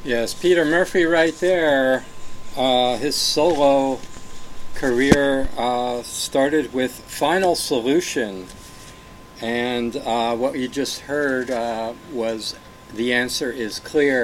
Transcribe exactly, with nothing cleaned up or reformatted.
Yes, Peter Murphy right there. Uh, his solo career uh, started with Final Solution. And uh, what you just heard uh, was The Answer Is Clear.